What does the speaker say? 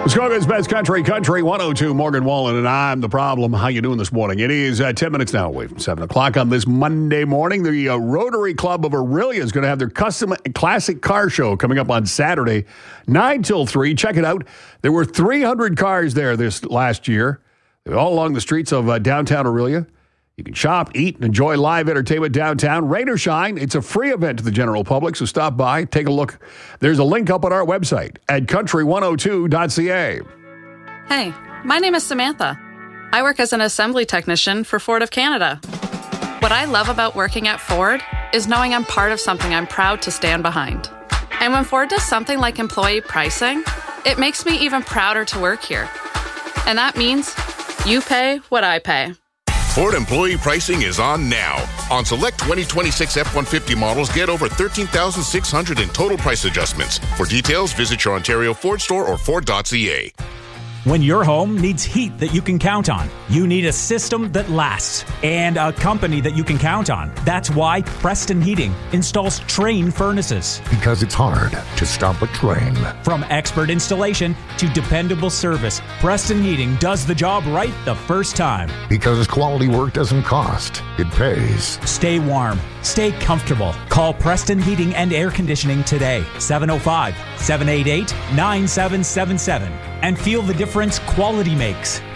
Muskoka's best country 102. Morgan Wallen and I'm the problem. How you doing this morning? It is 10 minutes now away from 7 o'clock on this Monday morning. The Rotary Club of Orillia is going to have their custom classic car show coming up on Saturday, 9 till 3. Check it out. There were 300 cars there this last year, all along the streets of downtown Orillia. You can shop, eat, and enjoy live entertainment downtown. Rain or shine, it's a free event to the general public, so stop by, take a look. There's a link up on our website at country102.ca. Hey, my name is Samantha. I work as an assembly technician for Ford of Canada. What I love about working at Ford is knowing I'm part of something I'm proud to stand behind. And when Ford does something like employee pricing, it makes me even prouder to work here. And that means you pay what I pay. Ford employee pricing is on now. On select 2026 F-150 models, get over $13,600 in total price adjustments. For details, visit your Ontario Ford store or Ford.ca. When your home needs heat that you can count on, you need a system that lasts and a company that you can count on. That's why Preston Heating installs Trane furnaces. Because it's hard to stop a train. From expert installation to dependable service, Preston Heating does the job right the first time. Because quality work doesn't cost, it pays. Stay warm. Stay comfortable. Call Preston Heating and Air Conditioning today, 705-788-9777. And feel the difference quality makes.